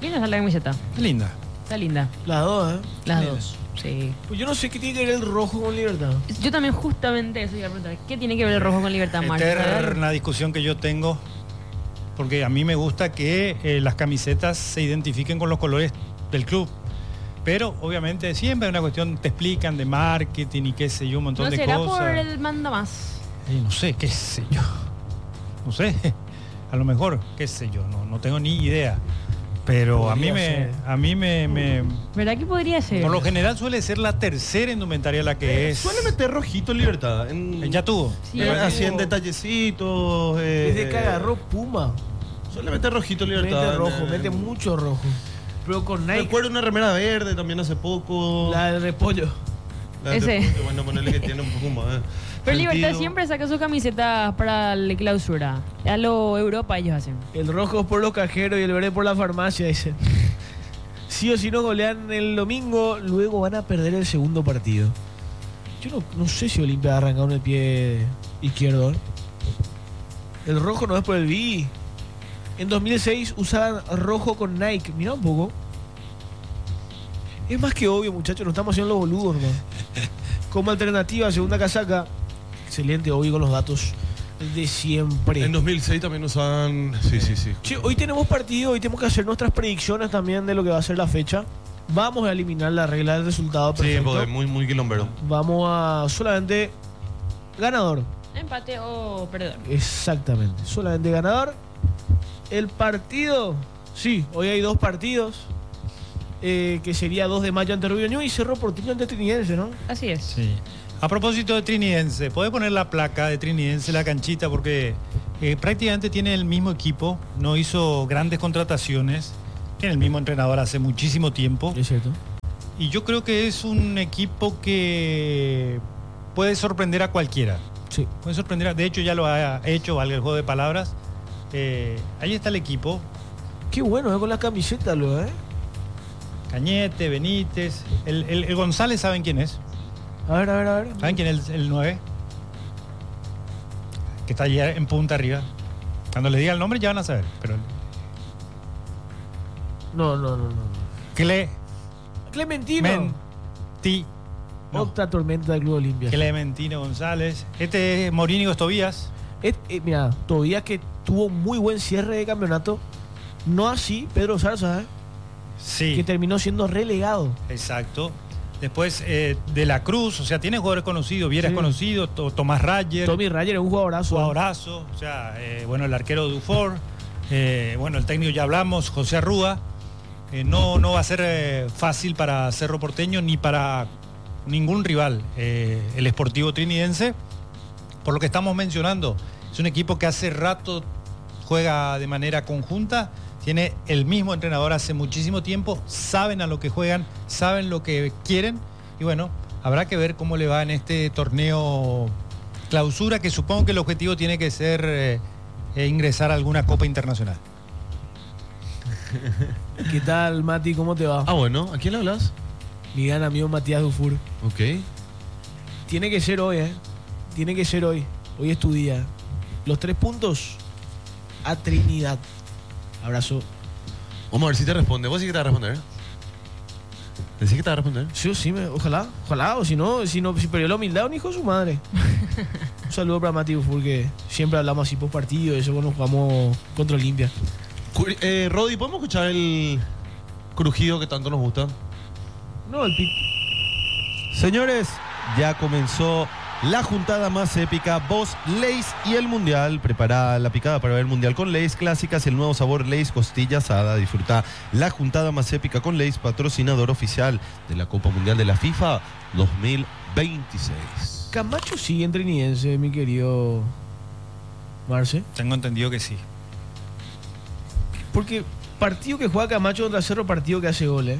Linda está la camiseta. Linda. Está linda. Las dos, ¿eh? Las Mira. dos. Sí. Pues yo no sé qué tiene que ver el rojo con Libertad. Yo también justamente eso iba a preguntar. ¿Qué tiene que ver el rojo con Libertad, Marce? Eterna discusión que yo tengo, porque a mí me gusta que las camisetas se identifiquen con los colores del club. Pero obviamente siempre hay una cuestión, te explican de marketing y qué sé yo, un montón ¿No de será cosas. por el manda más? No sé, qué sé yo. No sé, a lo mejor, qué sé yo, no tengo ni idea. Pero a mí me ¿Verdad que podría ser? por lo general suele ser la tercera indumentaria la que es. Suele meter rojito Libertad. Ya tuvo. Sí, Así en tuvo. detallecitos. Desde que agarró Puma. Suele meter rojito Libertad. Mete rojo, mete mucho rojo. Pero con Nike, Recuerdo una remera verde también hace poco. la del repollo. La de Ese. Repollo, bueno, ponerle que tiene un Puma. Pero Libertad Sentido. siempre saca sus camisetas para la clausura. A lo Europa ellos hacen. El rojo es por los cajeros y el verde por la farmacia, dicen. Sí o si no golean el domingo, luego van a perder el segundo partido. Yo no sé si Olimpia ha arrancado en el pie izquierdo. ¿Eh? El rojo no es por el B. En 2006 usaban rojo con Nike. Mira un poco. Es más que obvio, muchachos, no estamos haciendo los boludos, ¿no? Como alternativa, segunda casaca. Excelente, obvio, con los datos de siempre. En 2006 también usaban. Sí. Che, hoy tenemos partido, hoy tenemos que hacer nuestras predicciones también de lo que va a ser la fecha. Vamos a eliminar la regla del resultado Sí, perfecto. porque muy, muy quilombero. Vamos a solamente ganador. Empate o perdedor. Exactamente, solamente ganador. El partido, sí, hoy hay dos partidos. Que sería 2 de mayo ante Rubio Ñu y Cerro Porteño ante Trinidense, ¿no? Así es. Sí. A propósito de Trinidense, ¿podés poner la placa de Trinidense, la canchita? Porque prácticamente tiene el mismo equipo, no hizo grandes contrataciones, tiene el mismo entrenador hace muchísimo tiempo. Es cierto. Y yo creo que es un equipo que puede sorprender a cualquiera. Sí. Puede sorprender, de hecho ya lo ha hecho, valga el juego de palabras. Ahí está el equipo, Qué bueno, con la camiseta, ¿eh? Cañete, Benítez, el González, ¿saben quién es? A ver. ¿Saben quién es el 9? Que está allí en punta arriba. Cuando les diga el nombre ya van a saber. Pero No. Clementino. Otra tormenta del Club Olimpia. Clementino González. Este es Morínigo Tobías. Mira, todavía que tuvo muy buen cierre de campeonato. No así Pedro Zarza, Sí. que terminó siendo relegado. Exacto. Después de la Cruz, o sea, tiene jugadores conocidos, Viera es Sí. conocido, Tomás Rayer. Tommy Rayer es un jugadorazo. Jugadorazo, o sea, bueno, el arquero Dufour, bueno, el técnico ya hablamos, José Arrúa. No va a ser fácil para Cerro Porteño ni para ningún rival el Sportivo Trinidense, por lo que estamos mencionando. Es un equipo que hace rato juega de manera conjunta, tiene el mismo entrenador hace muchísimo tiempo, saben a lo que juegan, saben lo que quieren y bueno, habrá que ver cómo le va en este torneo clausura, que supongo que el objetivo tiene que ser ingresar a alguna copa internacional. ¿Qué tal, Mati? ¿Cómo te va? Bueno, ¿a quién le hablas? Mi gran amigo Matías Dufour. Ok. Tiene que ser hoy, Tiene que ser hoy. Hoy es tu día. Los 3 puntos a Trinidad. Abrazo. Vamos a ver si te responde. ¿Vos sí que te vas a responder? ¿Decís que te vas a responder? Sí, ojalá, o si perdió la humildad, un hijo de su madre. Un saludo para Mati Dufour, que siempre hablamos así post partido, eso cuando jugamos contra Olimpia. Rodi, ¿podemos escuchar el crujido que tanto nos gusta? No, el pit. Señores, ya comenzó la juntada más épica, Voz, Lay's y el Mundial. Prepara la picada para ver el Mundial con Lay's Clásicas, el nuevo sabor Lay's Costilla Asada. Disfruta la juntada más épica con Lay's, patrocinador oficial de la Copa Mundial de la FIFA 2026. Camacho sigue en Trinidense, mi querido Marce. Tengo entendido que sí. Porque partido que juega Camacho contra Cerro, partido que hace gol,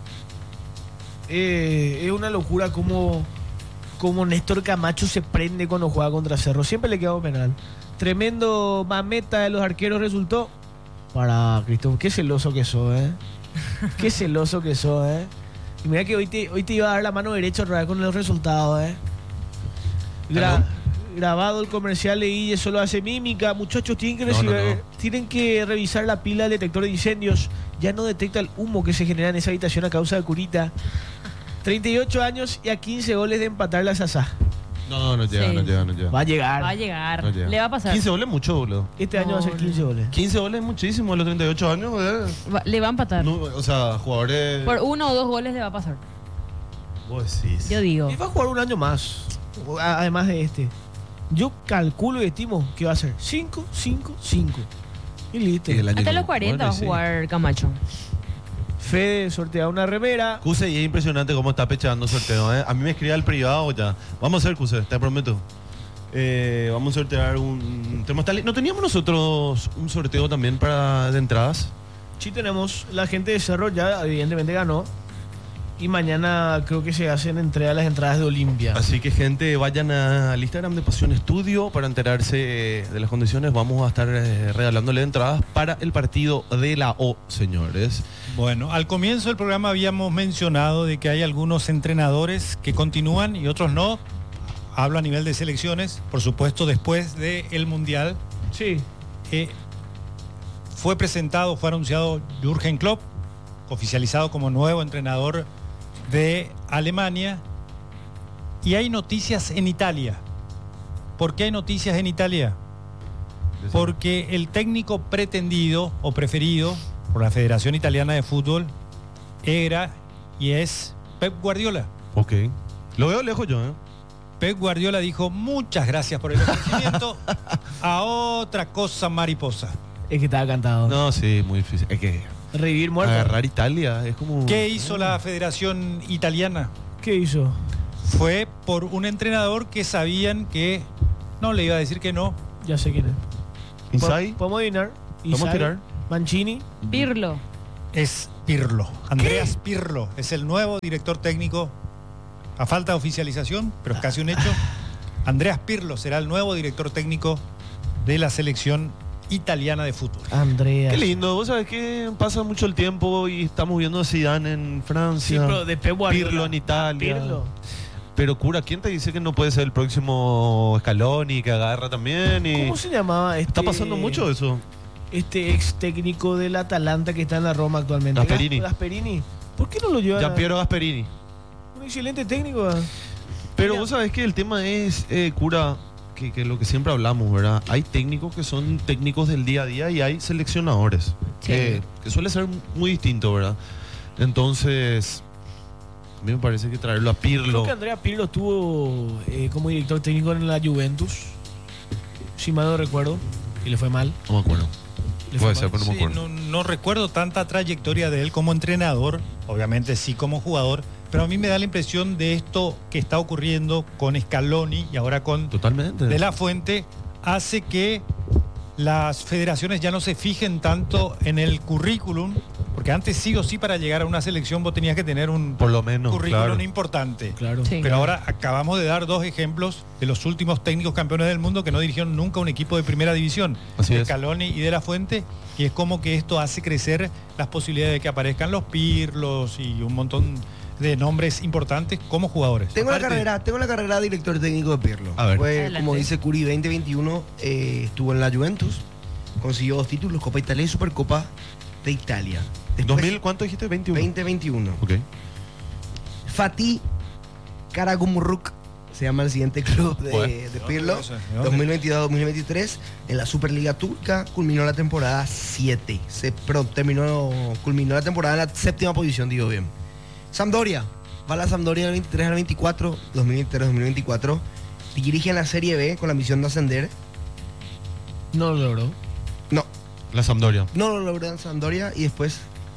es una locura como Néstor Camacho se prende cuando juega contra Cerro. Siempre le queda un penal. Tremendo mameta de los arqueros resultó. Para Cristóbal, qué celoso que sos, Qué celoso que sos, Y mira que hoy te iba a dar la mano derecha otra vez con los resultados, grabado el comercial de Guille, solo hace mímica. Muchachos, tienen que revisar la pila del detector de incendios. Ya no detecta el humo que se genera en esa habitación a causa de Curita. 38 años y a 15 goles de empatar la Sasá. No llega, Sí. no llega. Va a llegar. Va a llegar. No llega. Le va a pasar. 15 goles es mucho, boludo. Este año va a ser 15 goles. 15 goles es muchísimo a los 38 años, Le va a empatar. No, o sea, jugadores... Por 1 o 2 goles le va a pasar. Vos decís. Yo digo. Y va a jugar un año más. Además de este. Yo calculo y estimo que va a ser 5, 5, 5. Y listo. Y el año Hasta que- los 40 va a bueno, sí. jugar Camacho. Fede sortea una remera. Cuse, y es impresionante cómo está pechando sorteo, ¿eh? A mí me escribía al privado ya. Vamos a hacer, Cuse, te prometo. Vamos a sortear un... ¿No teníamos nosotros un sorteo también de entradas? Sí tenemos. La gente de Cerro ya evidentemente ganó. Y mañana creo que se hacen entrega las entradas de Olimpia. Así que, gente, vayan al Instagram de Pasión Estudio para enterarse de las condiciones. Vamos a estar regalándole entradas para el partido de la O, señores. Bueno, al comienzo del programa habíamos mencionado de que hay algunos entrenadores que continúan y otros no. Hablo a nivel de selecciones, por supuesto, después del Mundial. Sí. Fue anunciado Jürgen Klopp, oficializado como nuevo entrenador de Alemania. Y hay noticias en Italia. ¿Por qué hay noticias en Italia? Porque el técnico pretendido o preferido por la Federación Italiana de Fútbol era y es Pep Guardiola. Ok. Lo veo lejos yo, ¿eh? Pep Guardiola dijo muchas gracias por el ofrecimiento a otra cosa mariposa. Es que estaba cantado. No, sí, muy difícil. Es que Revivir muerto. agarrar Italia es como... ¿Qué hizo la Federación Italiana? ¿Qué hizo? Fue por un entrenador que sabían que no le iba a decir que no. Ya sé quién es. Insai. ¿Podemos adivinar? Vamos a Isai, tirar. Mancini. Pirlo. Es Pirlo. Andreas Pirlo es el nuevo director técnico. A falta de oficialización, pero es casi un hecho. Andreas Pirlo será el nuevo director técnico de la selección italiana de fútbol. Andrea. Qué lindo. Vos sabés que pasa mucho el tiempo y estamos viendo a Zidane en Sí, Francia. pero de Pep Guardiola. Pirlo en Italia. Pirlo. Pero, cura, ¿quién te dice que no puede ser el próximo Scaloni que agarra también? Y... ¿Cómo se llamaba este? Está pasando mucho eso. Este ex técnico del Atalanta que está en la Roma actualmente. Gasperini. Gasperini. ¿Por qué no lo lleva? Gianpiero Gasperini. Un excelente técnico. Pero Mira. vos sabés que el tema es, cura, que lo que siempre hablamos, ¿verdad? Hay técnicos que son técnicos del día a día y hay seleccionadores. Sí. Que suele ser muy distinto, ¿verdad? Entonces, a mí me parece que traerlo a Pirlo. Creo que Andrea Pirlo estuvo como director técnico en la Juventus. Si mal no recuerdo. Y le fue mal. No me acuerdo. Le Puede fue ser, mal. pero no me Sí, acuerdo. no recuerdo tanta trayectoria de él como entrenador, obviamente sí como jugador, pero a mí me da la impresión de esto que está ocurriendo con Scaloni y ahora con Totalmente. De La Fuente, hace que las federaciones ya no se fijen tanto en el currículum, porque antes sí o sí para llegar a una selección vos tenías que tener un Por lo menos, currículum claro. importante. Claro. Sí. Pero ahora acabamos de dar dos ejemplos de los últimos técnicos campeones del mundo que no dirigieron nunca un equipo de primera división, Así es. Scaloni y De La Fuente, y es como que esto hace crecer las posibilidades de que aparezcan los Pirlos y un montón de nombres importantes como jugadores. Tengo la Aparte, carrera de director técnico de Pirlo. A ver. Fue, Adelante. como dice Curi, 2021 estuvo en la Juventus, consiguió 2 títulos, Copa Italia y Supercopa de Italia. Después, 2000, ¿cuánto dijiste? 21. 2021. Ok. Fatih Karagümrük se llama el siguiente club Bueno. de Pirlo. ¿De dónde? 2022-2023 en la Superliga Turca culminó la temporada 7. Culminó la temporada en la 7ª posición, digo bien. Sampdoria. Va a la Sampdoria del 23 al 24, 2023-2024. Dirige en la Serie B con la misión de ascender. No lo logró. No, La Sampdoria. no lo logró en Sampdoria y después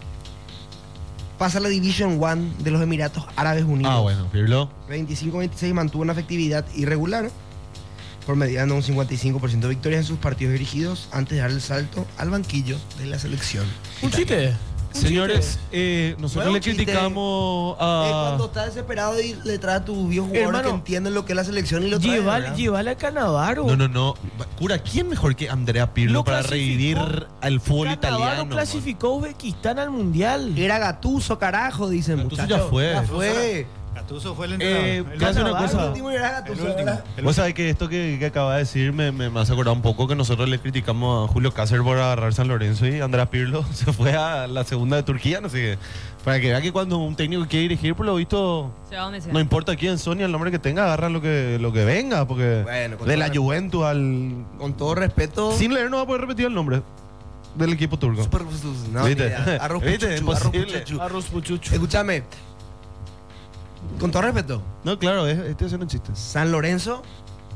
pasa a la Division 1 de los Emiratos Árabes Unidos. Ah, bueno, Pirlo. 25-26 mantuvo una efectividad irregular, promediando un 55% de victorias en sus partidos dirigidos antes de dar el salto al banquillo de la selección. Un chiste. Un Señores, chiste. nosotros Bueno, le un chiste. criticamos Cuando a... estás desesperado y le traes a tus viejos jugadores Hermano, que entienden lo que es la selección y lo traes. ¿verdad? Llévale a Canavaro. No. Cura, ¿quién mejor que Andrea Pirlo Lo para clasificó. revivir al fútbol Cannavaro italiano? clasificó a Uzbekistán al mundial. Era Gattuso, carajo, dicen Gattuso muchachos. ya fue. Ya fue. Gattuso fue el entrenador. te voy a decir una Navarro, cosa. el último era El Gattuso, último. ¿verdad? Vos sabés que esto que acaba de decir me hace acordar un poco que nosotros le criticamos a Julio Cáceres por agarrar San Lorenzo y Andrés Pirlo se fue a la segunda de Turquía, no sé qué. Para que vea que cuando un técnico quiere dirigir, por lo visto, Se va donde sea. no importa quién son ni el nombre que tenga, agarra lo que venga, porque Bueno, con de todo la respeto. Juventus al... Con todo respeto. Sin leer no va a poder repetir el nombre del equipo turco. Super, no, ¿Viste? mira, arroz ¿Viste? puchuchu, arroz Imposible. puchuchu. Arroz puchucho. Escúchame. Con todo respeto, No, claro, estoy haciendo chistes. San Lorenzo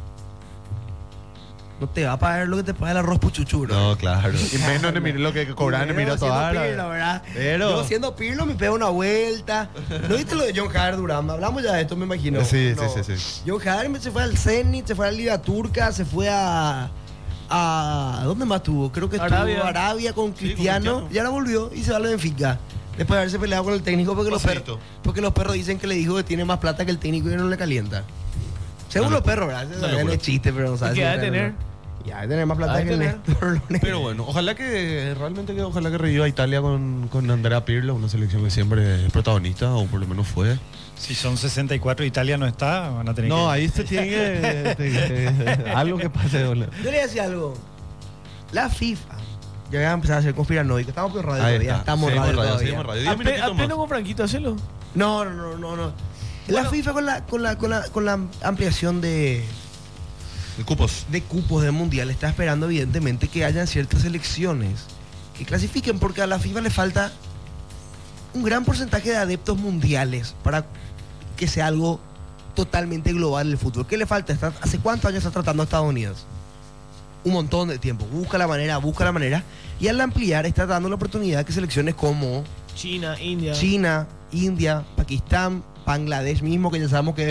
no te va a pagar lo que te paga el arroz puchuchu, bro. No, claro. Y menos de lo que cobraban en Pero Emiratos siendo Árabes. Pirlo, ¿verdad? Pero- Yo siendo Pirlo me pego una vuelta. ¿No viste lo de John Hader Durán? Hablamos ya de esto, me imagino. Sí, No. sí, sí, sí. John Hader se fue al Zenit, se fue a la Liga Turca, se fue a ¿dónde más tuvo? Creo que Arabia. estuvo Arabia con Cristiano, Cristiano. y ahora volvió y se va al Benfica. Después de haberse peleado con el técnico porque Facilito. porque los perros dicen que le dijo que tiene más plata que el técnico y no le calienta. Según Una los perros, ¿verdad? Una Eso locura. es chiste, pero no sabes. ¿Y qué si ha es de real o tener? no. Ya de tener más plata Ha de que el tener. Néstor Lorenzo. Pero bueno, ojalá que reviva Italia con Andrea Pirlo, una selección que siempre es protagonista, o por lo menos fue. Si son 64 y Italia no está, van a tener No, que... ahí se tiene que... algo que pase. Boludo. Yo le voy a decir algo. La FIFA. Ya voy a empezar a hacer conspiranoico. Estamos por radio Ahí todavía. está. Estamos Seguimos radio todavía. seguimos radio. 10 minutitos Apenas más. con Franquito, hacelo. No. La FIFA con la ampliación de Cupos. cupos de mundial está esperando evidentemente que hayan ciertas selecciones que clasifiquen porque a la FIFA le falta un gran porcentaje de adeptos mundiales para que sea algo totalmente global el fútbol. ¿Qué le falta? ¿Hace cuántos años está tratando a Estados Unidos? Un montón de tiempo. Busca la manera. Y al ampliar está dando la oportunidad que selecciones como China, India. China, India, Pakistán, Bangladesh mismo, que ya sabemos que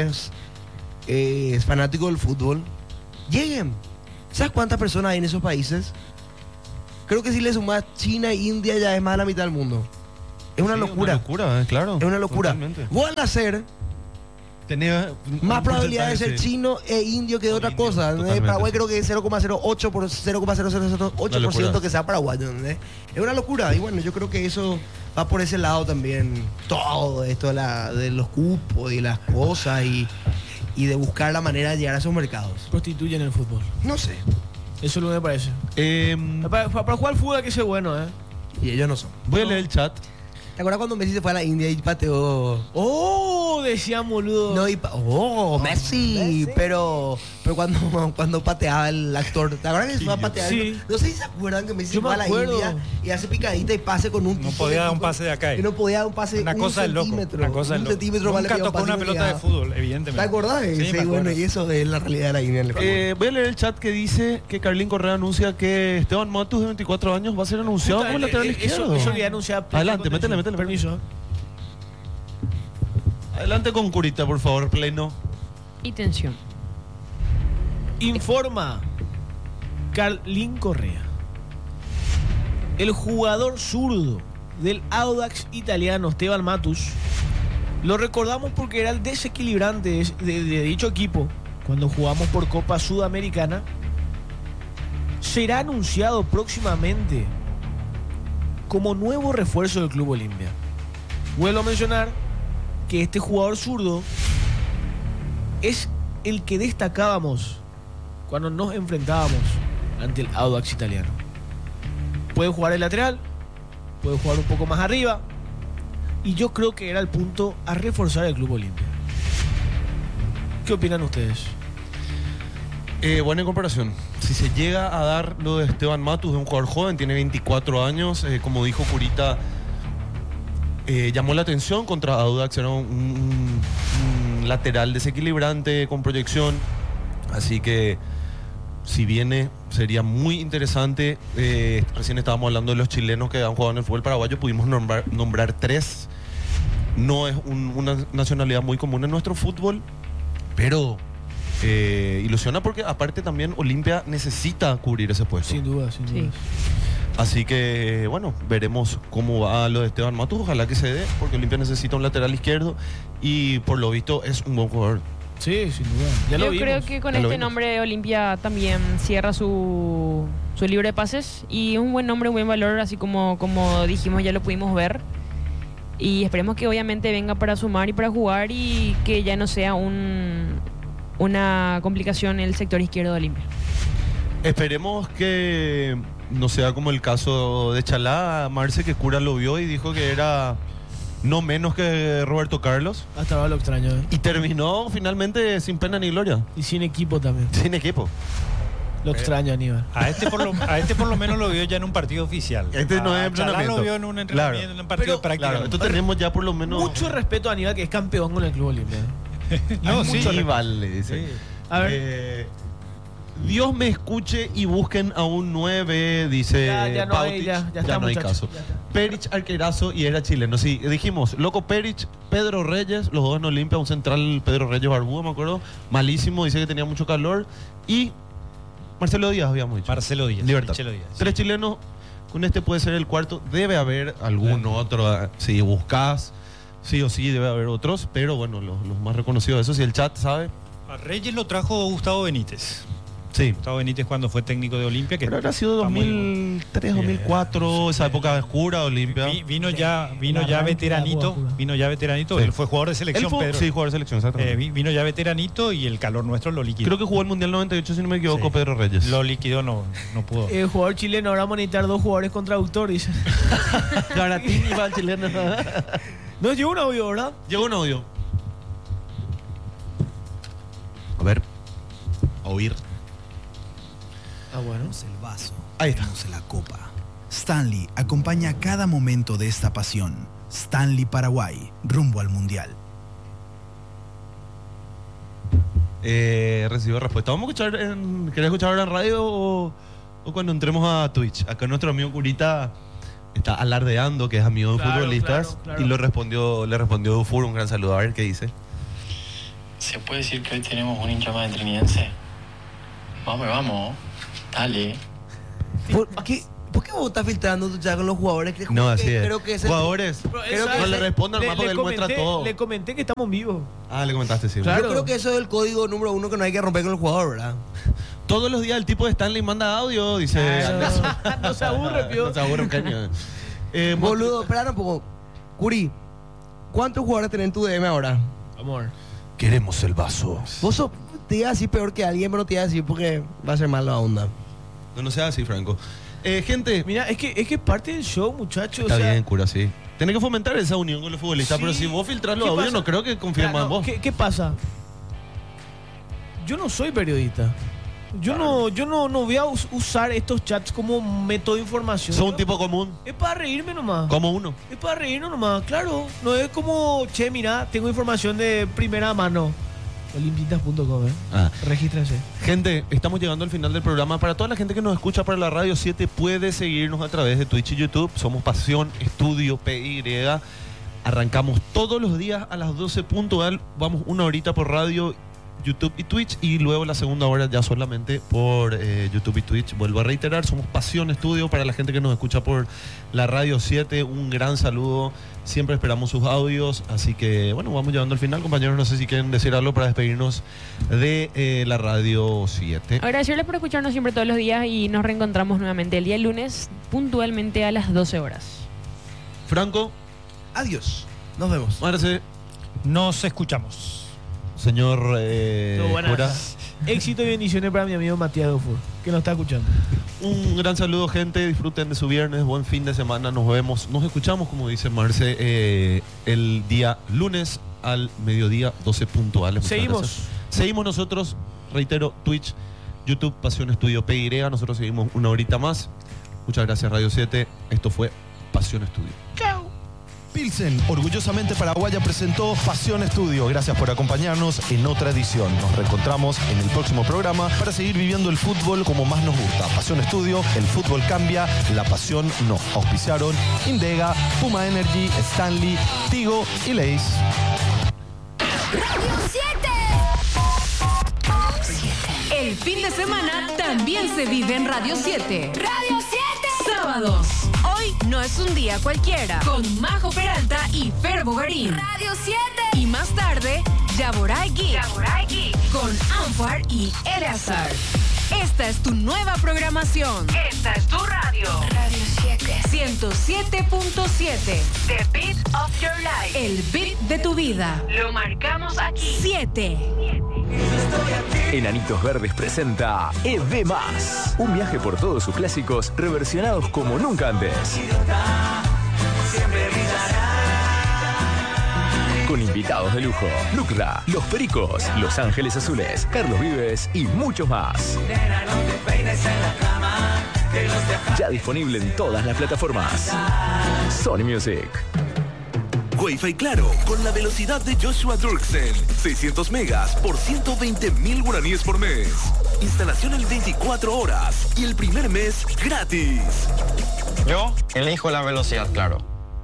es fanático del fútbol, lleguen. ¿Sabes cuántas personas hay en esos países? Creo que si le sumas China e India ya es más de la mitad del mundo. Es una Sí, locura. Una locura, claro. Es una locura. Totalmente. Vos al hacer Tenía más un probabilidad de ser porcentaje, sí. chino e indio que de O otra indio, cosa. totalmente, Paraguay sí. creo que es 0,08 por 0,0008% locura. que sea paraguayo. ¿Entendés? Es una locura. Y bueno, yo creo que eso va por ese lado también. Todo esto de los cupos y las cosas y de buscar la manera de llegar a esos mercados. Prostituyen el fútbol. No sé. Eso es lo que me parece. Para jugar al fútbol hay que ser bueno, ¿eh? Y ellos no son. Voy a leer el chat. ¿Te acuerdas cuando Messi se fue a la India y pateó? ¡Oh! Decían, boludo. No, Messi. Pero cuando pateaba el actor, ¿te acuerdas que se fue a patear? Sí. No sé si se acuerdan que Messi Yo se fue a me la acuerdo. India y hace picadita y pase con un No tipo podía dar un tipo- pase de acá. Y no podía dar un pase Una un cosa de loco. centímetro. Una cosa de un loco. centímetro vale Nunca que un tocó pase una no pelota de llegaba. fútbol, evidentemente. ¿Te acordás? Sí, Sí, me acuerdo. bueno, y eso es la realidad de la India en el fútbol. Voy a leer el chat que dice que Carlín Correa anuncia que Esteban Matus, de 24 años, va a ser anunciado como lateral izquierdo. Eso ya anunciaba. Adelante, métele. Permiso. Adelante con Curita, por favor, pleno. Y tensión. Informa Carlín Correa. El jugador zurdo del Audax italiano, Esteban Matus, lo recordamos porque era el desequilibrante de dicho equipo cuando jugamos por Copa Sudamericana. Será anunciado próximamente como nuevo refuerzo del Club Olimpia. Vuelvo a mencionar que este jugador zurdo es el que destacábamos cuando nos enfrentábamos ante el Audax italiano. Puede jugar el lateral, puede jugar un poco más arriba, y yo creo que era el punto a reforzar el Club Olimpia. ¿Qué opinan ustedes? Buena comparación. Si se llega a dar lo de Esteban Matus, de un jugador joven, tiene 24 años, como dijo Curita, llamó la atención contra Audax, era un lateral desequilibrante con proyección, así que si viene sería muy interesante. Recién estábamos hablando de los chilenos que han jugado en el fútbol paraguayo, pudimos nombrar 3. No es una nacionalidad muy común en nuestro fútbol, pero ilusiona porque aparte también Olimpia necesita cubrir ese puesto. Sin duda, sin duda. Sí. Así que, bueno, veremos cómo va lo de Esteban Matus. Ojalá que se dé, porque Olimpia necesita un lateral izquierdo y por lo visto es un buen jugador. Sí, sin duda. Ya lo Yo vimos. creo que con Ya lo este vimos. nombre Olimpia también cierra su libro de pases y es un buen nombre, un buen valor, así como dijimos, ya lo pudimos ver. Y esperemos que obviamente venga para sumar y para jugar y que ya no sea una complicación en el sector izquierdo de Olimpia. Esperemos que no sea como el caso de Chalá, Marce, que Cura lo vio y dijo que era no menos que Roberto Carlos. Hasta ahora lo extraño, ¿eh? Y terminó finalmente sin pena ni gloria. Y sin equipo también. Sin equipo. Lo extraño, Aníbal. A este por lo menos lo vio ya en un partido oficial. Este no es A Chalá entrenamiento. lo vio en un entrenamiento, Claro. en un partido Pero, práctico. Claro, esto tenemos ya por lo menos. Mucho respeto a Aníbal, que es campeón con el Club Olimpia. No, Hay sí. mucho Aníbal, le dice. Sí. A ver. Dios me escuche y busquen a un 9, dice Ya no hay, Pautic. ya está, no hay muchachos, caso. ya está. Perich, arquerazo y era chileno. Sí, dijimos, loco Perich, Pedro Reyes, los dos en Olimpia, un central Pedro Reyes barbudo, me acuerdo. Malísimo, dice que tenía mucho calor. Y Marcelo Díaz, habíamos dicho. Marcelo Díaz. Libertad. Marcelo Díaz. 3 chilenos, con este puede ser el cuarto. Debe haber algún otro, si buscas, sí o sí debe haber otros, pero bueno, los más reconocidos de esos, si el chat sabe. A Reyes lo trajo Gustavo Benítez. Sí. Gustavo Benítez cuando fue técnico de Olimpia. Que Pero habrá sido está muy- 2003, 2004, esa época oscura de Olimpia. Vino ya arranque veteranito. de la Vino ya veteranito. Sí. Él fue jugador de selección, Él fue, Pedro. sí, jugador de selección, exactamente. Vino ya veteranito y el calor nuestro lo liquidó. Creo que jugó el Mundial 98, si no me equivoco, Sí. Pedro Reyes. Lo liquidó, no pudo. El jugador chileno, ahora vamos a necesitar 2 jugadores con traductor, dice. Garatini va al chileno. No, llegó un audio, ¿verdad? Llegó un audio. A ver. A oír. Ah, bueno. Tenemos el vaso, Ahí está. tenemos la copa. Stanley acompaña cada momento de esta pasión. Stanley Paraguay, rumbo al Mundial. Recibió respuesta. Vamos a escuchar ¿querés escuchar ahora en radio o cuando entremos a Twitch? Acá nuestro amigo Curita está alardeando que es amigo de Claro, futbolistas claro. y le respondió Dufour, un gran saludo. A ver qué dice. ¿Se puede decir que hoy tenemos un hincha más de Trinidense? Vamos. Dale. ¿Por qué vos estás filtrando tu chat con los jugadores? No, así es. Creo que es el- Jugadores. Creo que no le ese- respondan más porque él muestra todo. Le comenté que estamos en vivo. Ah, le comentaste, sí. Claro. Yo creo que eso es el código número 1 que no hay que romper con el jugador, ¿verdad? Todos los días el tipo de Stanley manda audio, dice. No se aburre, pío. No se aburre, un caño. Boludo, espera un poco. Curi, ¿cuántos jugadores tenés en tu DM ahora? Amor. Queremos el vaso. Vos te iba a decir peor que alguien, pero no te iba a decir porque va a ser mal la onda. No sea así, Franco. Gente, Mira, es que es parte del show, muchachos. está bien, cura, sí. Tenés que fomentar esa unión con los futbolistas, Sí. pero si vos filtrás los ¿Qué audios, pasa? no creo que confíen más en vos. ¿Qué pasa? Yo no soy periodista. Yo no voy a usar estos chats como método de información. Sos un Yo- tipo común, Es para reírme nomás. como uno. Es para reírnos nomás, claro. No es como, che, mira, tengo información de primera mano. Olimpitas.com, Ah. Regístrense. Gente, estamos llegando al final del programa. Para toda la gente que nos escucha para la Radio 7, puede seguirnos a través de Twitch y YouTube. Somos Pasión Estudio PY. Arrancamos todos los días a las 12 puntual. Vamos una horita por radio, YouTube y Twitch. Y luego la segunda hora ya solamente por YouTube y Twitch. Vuelvo a reiterar, somos Pasión Estudio. Para la gente que nos escucha por la Radio 7, un gran saludo. Siempre esperamos sus audios. Así que, bueno, vamos llegando al final. Compañeros, no sé si quieren decir algo para despedirnos de la Radio 7. Agradecerles por escucharnos siempre todos los días y nos reencontramos nuevamente el día lunes puntualmente a las 12 horas. Franco, Adiós. Nos vemos. Marce, Nos escuchamos. señor No, buenas. Cura. Éxito y bendiciones para mi amigo Matías Dufour, que nos está escuchando. Un gran saludo, gente. Disfruten de su viernes. Buen fin de semana. Nos vemos. Nos escuchamos, como dice Marce, el día lunes al mediodía, 12 puntuales. Muchas Seguimos. gracias. Seguimos nosotros. Reitero, Twitch, YouTube, Pasión Estudio PY. Nosotros seguimos una horita más. Muchas gracias, Radio 7. Esto fue Pasión Estudio. Pilsen, orgullosamente paraguaya, presentó Pasión Estudio. Gracias por acompañarnos en otra edición. Nos reencontramos en el próximo programa para seguir viviendo el fútbol como más nos gusta. Pasión Estudio, el fútbol cambia, la pasión no. Auspiciaron Indega, Puma Energy, Stanley, Tigo y Leis. Radio 7. El fin de semana también se vive en Radio 7. Radio 7. Sábados. Hoy no es un día cualquiera. Con Majo Peralta y Fer Bogarín. Radio 7. Y más tarde, Yaboray Geek. Con Anfar y Eleazar. Esta es tu nueva programación. Esta es tu radio. Radio 107.7. The beat of your life. El beat de tu vida. Lo marcamos aquí. 7. Enanitos Verdes presenta ED+, un viaje por todos sus clásicos reversionados como nunca antes. Con invitados de lujo, Lucra, Los Pericos, Los Ángeles Azules, Carlos Vives y muchos más. Ya disponible en todas las plataformas. Sony Music. Wi-Fi Claro, con la velocidad de Joshua Turkcell. 600 megas por 120.000 guaraníes por mes. Instalación en 24 horas y el primer mes gratis. Yo elijo la velocidad Claro.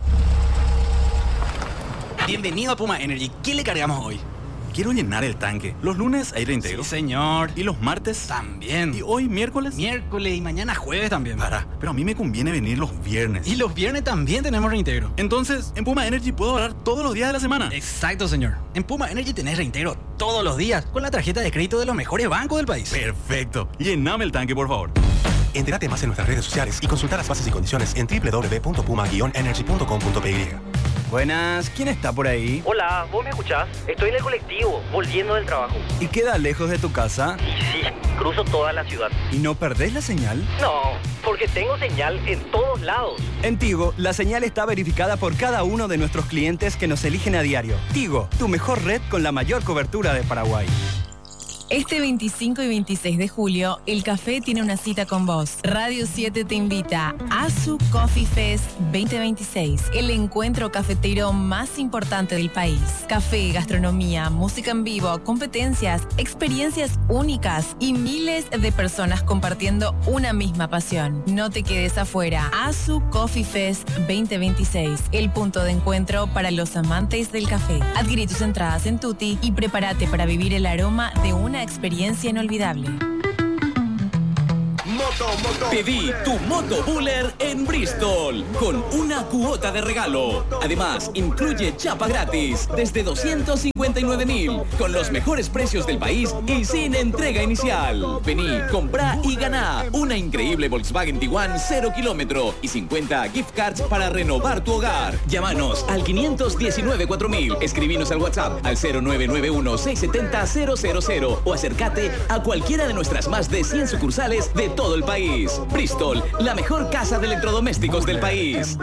Bienvenido a Puma Energy. ¿Qué le cargamos hoy? Quiero llenar el tanque. Los lunes aire entero. Sí, señor. ¿Y los martes? También. ¿Y hoy miércoles? Miércoles y mañana jueves también. Pero a mí me conviene venir los viernes. Y los viernes también tenemos reintegro. Entonces, en Puma Energy puedo ahorrar todos los días de la semana. Exacto, señor. En Puma Energy tenés reintegro todos los días con la tarjeta de crédito de los mejores bancos del país. Perfecto. Llename el tanque, por favor. Entérate más en nuestras redes sociales y consulta las bases y condiciones en www.puma-energy.com.py. Buenas, ¿quién está por ahí? Hola, ¿vos me escuchás? Estoy en el colectivo, volviendo del trabajo. ¿Y queda lejos de tu casa? Y sí, cruzo toda la ciudad. ¿Y no perdés la señal? No, porque tengo señal en todos lados. En Tigo, la señal está verificada por cada uno de nuestros clientes que nos eligen a diario. Tigo, tu mejor red con la mayor cobertura de Paraguay. Este 25 y 26 de julio, el café tiene una cita con vos. Radio 7 te invita a su Coffee Fest 2026, el encuentro cafetero más importante del país. Café, gastronomía, música en vivo, competencias, experiencias únicas y miles de personas compartiendo una misma pasión. No te quedes afuera. ASU Coffee Fest 2026, el punto de encuentro para los amantes del café. Adquirí tus entradas en Tutti y prepárate para vivir el aroma de una experiencia inolvidable. Pedí tu Moto Buller en Bristol con una cuota de regalo. Además, incluye chapa gratis desde 259.000 con los mejores precios del país y sin entrega inicial. Vení, comprá y ganá una increíble Volkswagen Tiguan 0 kilómetro y 50 gift cards para renovar tu hogar. Llámanos al 519-4000, escribinos al WhatsApp al 0991-670-000 o acércate a cualquiera de nuestras más de 100 sucursales de todo el país. Bristol, la mejor casa de electrodomésticos del país.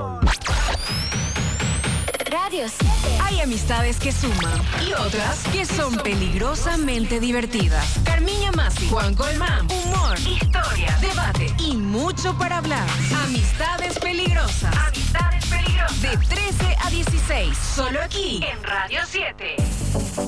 Radio 7. Hay amistades que suman y otras que son peligrosamente divertidas. Carmiña Masi, Juan Colmán, humor, historia, debate y mucho para hablar. Amistades peligrosas. Amistades peligrosas. De 13 a 16. Solo aquí en Radio 7.